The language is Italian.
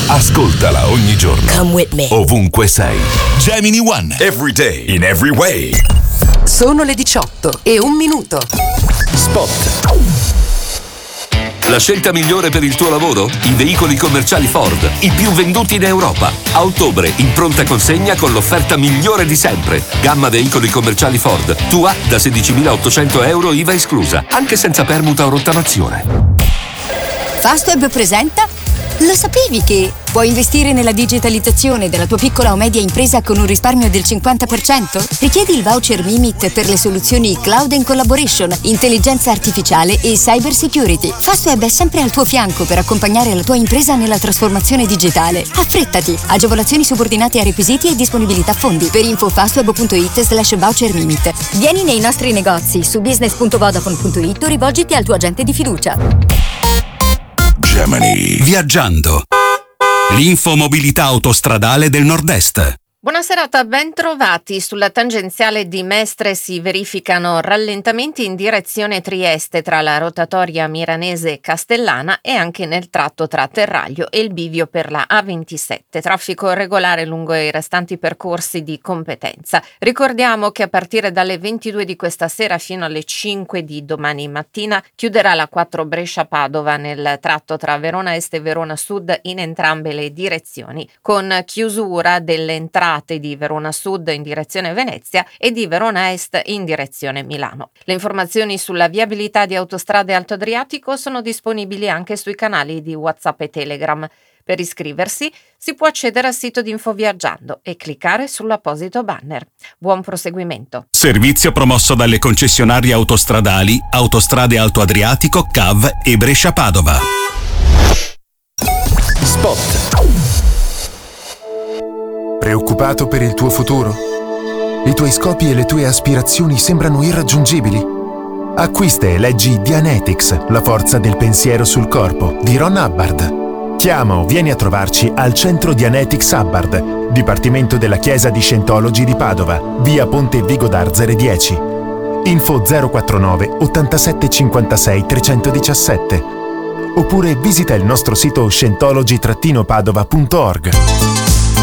Ascoltala ogni giorno. Come with me. Ovunque sei. Gemini One. Every day. In every way. Sono le 18:01. Spot. La scelta migliore per il tuo lavoro? I veicoli commerciali Ford, i più venduti in Europa. A ottobre, in pronta consegna con l'offerta migliore di sempre. Gamma veicoli commerciali Ford. Tua da 16.800 euro IVA esclusa, anche senza permuta o rottamazione. Fastweb presenta? Lo sapevi che puoi investire nella digitalizzazione della tua piccola o media impresa con un risparmio del 50%? Richiedi il voucher Mimit per le soluzioni Cloud and Collaboration, intelligenza artificiale e cyber security. Fastweb è sempre al tuo fianco per accompagnare la tua impresa nella trasformazione digitale. Affrettati! Agevolazioni subordinate a requisiti e disponibilità fondi. Per info fastweb.it/voucher Mimit. Vieni nei nostri negozi su business.vodafone.it o rivolgiti al tuo agente di fiducia. Gemini. Viaggiando. L'infomobilità autostradale del Nord-Est. Buona serata, ben trovati. Sulla tangenziale di Mestre si verificano rallentamenti in direzione Trieste tra la rotatoria milanese e Castellana e anche nel tratto tra Terraglio e il bivio per la A27. Traffico regolare lungo i restanti percorsi di competenza. Ricordiamo che a partire dalle 22 di questa sera fino alle 5 di domani mattina chiuderà la 4 Brescia-Padova nel tratto tra Verona Est e Verona Sud in entrambe le direzioni, con chiusura delle entrate di Verona Sud in direzione Venezia e di Verona Est in direzione Milano. Le informazioni sulla viabilità di Autostrade Alto Adriatico sono disponibili anche sui canali di WhatsApp e Telegram. Per iscriversi si può accedere al sito di Infoviaggiando e cliccare sull'apposito banner. Buon proseguimento. Servizio promosso dalle concessionarie autostradali Autostrade Alto Adriatico, CAV e Brescia-Padova. Spot. Preoccupato per il tuo futuro? I tuoi scopi e le tue aspirazioni sembrano irraggiungibili? Acquista e leggi Dianetics, la forza del pensiero sul corpo, di Ron Hubbard. Chiama o vieni a trovarci al centro Dianetics Hubbard, Dipartimento della Chiesa di Scientology di Padova, via Ponte Vigo d'Arzere 10. Info 049 87 56 317. Oppure visita il nostro sito scientology-padova.org.